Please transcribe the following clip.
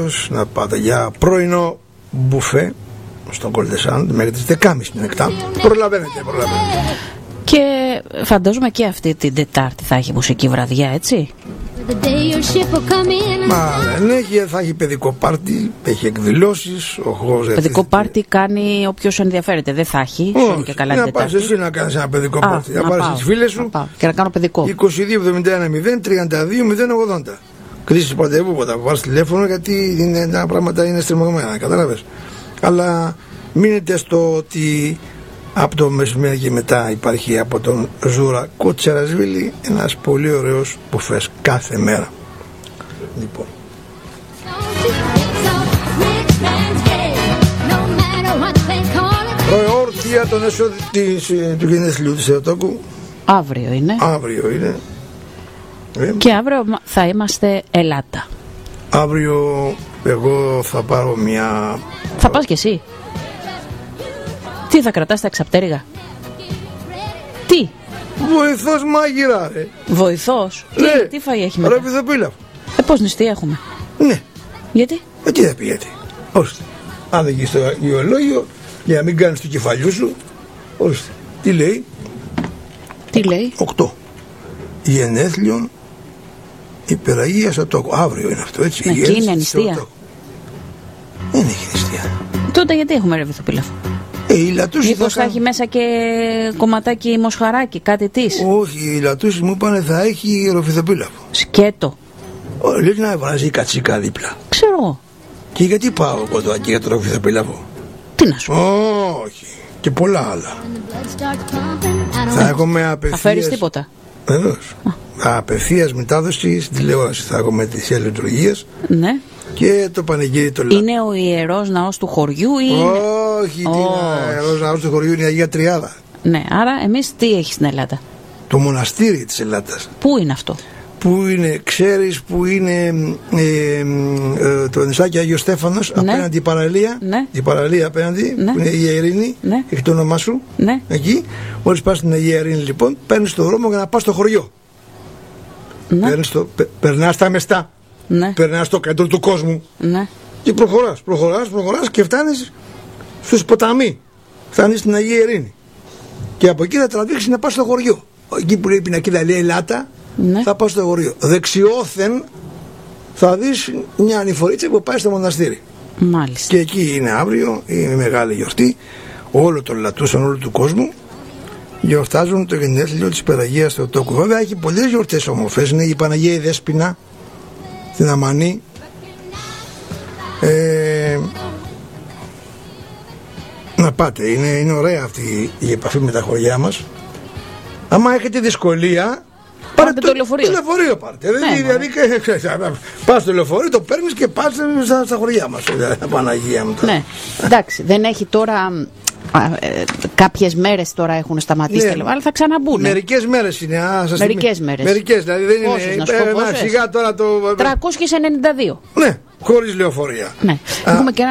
Αργύρος να πάτε για πρωινό μπουφέ στον Κολτεσάν μέχρι τις 10.30 νεκτά. Προλαβαίνετε. Και φαντάζομαι και αυτή την Τετάρτη θα έχει μουσική βραδιά, έτσι. Μα δεν έχει, θα έχει παιδικό πάρτι, έχει εκδηλώσεις. Παιδικό πάρτι κάνει όποιος ενδιαφέρεται, δεν θα έχει. Όχι, και καλά να πας εσύ να κάνεις ένα παιδικό πάρτι. Να πάρεις τις φίλες σου και να κάνω παιδικό. 22-71-0-32-0-80. Κρίσεις παντεύου, θα πάρεις τηλέφωνο, γιατί τα πράγματα είναι στριμωγμένα, κατάλαβες. Αλλά μείνετε στο ότι από το μεσημέρι και μετά υπάρχει από τον Ζούρα Κοτσερασβίλη ένας πολύ ωραίος μπουφές κάθε μέρα. Λοιπόν, προεόρτια των έσω του γενέθλιου της Θεοτόκου. Αύριο είναι. Και αύριο θα είμαστε Ελάτα. Αύριο εγώ θα πάρω μια... Θα πας κι εσύ? Τι θα κρατάς τα εξαπτέρυγα? Τι? Βοηθός μάγειρα, ρε. Βοηθός? Τι φαΐ έχει μετά? Ροβιθοπίλαφ. Πώς νηστή έχουμε? Ναι. Γιατί? Τι θα πει γιατί? Ώστε. Αν δεν γεις το γεωλόγιο, για να μην κάνεις το κεφαλιού σου, ώστε. Τι λέει? 8. Γενέθλιον υπεραγίας Θεοτόκου. Αύριο είναι αυτό, έτσι. Ναι, και είναι νηστεία. Δεν έχει νηστεία. Τότε γιατί έχουμε ρεβιθοπίλαφ? Η Λατούση μήπως θα έχει μέσα και κομματάκι μοσχαράκι, κάτι της? Όχι, η Λατούση μου είπανε θα έχει ροβιθοπίλαφο. Σκέτο. Λέει να βράζει κατσίκα δίπλα. Ξέρω. Και γιατί πάω εγώ τώρα και για το ροβιθοπίλαφο? Τι να σου πω? Όχι. Και πολλά άλλα. Θα έχουμε απευθείας... Θα φέρεις τίποτα? Βεβαίως. Απευθείας μετάδοση στην τηλεόραση θα έχουμε τις λειτουργίες. Ναι. Και το πανηγύρι το λάδι. Είναι ο Ιερός Ναός του χωριού ή... Όχι, ο Ιερός Ναός του χωριού είναι η Αγία Τριάδα. Ναι, άρα εμείς τι έχει στην Ελλάδα? Το μοναστήρι της Ελλάδας. Πού είναι αυτό? Που είναι, ξέρεις που είναι το νησάκι Άγιος Στέφανος, ναι. Απέναντι η παραλία, ναι. Η παραλία απέναντι, ναι. Που είναι η Αγία Ειρήνη, ναι. Έχει το όνομά σου, ναι. Εκεί, μόλις πας στην Αγία Ειρήνη λοιπόν, παίρνεις το δρόμο για να πας στο χωριό, ναι. Περνάς τα μεστά, ναι. Περνάς το κέντρο του κόσμου, ναι. Και προχωράς και φτάνεις στους ποταμοί, φτάνεις στην Αγία Ειρήνη και από εκεί θα τραβήξεις να πας στο χωριό, εκεί που λέει η πινακίδα λέει Ελάτα. Ναι. Θα πάω στο χωριό. Δεξιόθεν θα δεις μια ανηφορίτσα που πάει στο μοναστήρι. Μάλιστα. Και εκεί είναι αύριο, είναι μεγάλη γιορτή. Όλο των λατούσων, όλου του κόσμου γιορτάζουν το γενέθλιο της Παναγίας Θεοτόκου. Βέβαια έχει πολλές γιορτές όμορφες. Είναι η Παναγία η Δέσποινα στην Αμανή. Να πάτε, είναι ωραία αυτή η επαφή με τα χωριά μας. Άμα έχετε δυσκολία, πάρτε το λεωφορείο. Το λεωφορείο πάρτε. Ναι, δηλαδή, πας στο λεωφορείο, το παίρνεις και πας στα χωριά μας. Παναγία μου. Ναι, εντάξει, δεν έχει τώρα. Κάποιες μέρες τώρα έχουν σταματήσει, ναι. Αλλά θα ξαναμπούν. Μερικές μέρες είναι. Μερικές μέρες. Μερικές, δηλαδή δεν είναι. Σιγά τώρα το. 392. Ναι, χωρίς λεωφορεία. Ναι. Έχουμε και